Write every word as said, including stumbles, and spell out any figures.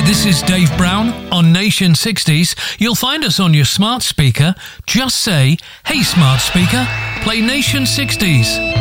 This is Dave Brown on Nation sixties. You'll find us on your smart speaker. Just say, "Hey smart speaker, play Nation sixties."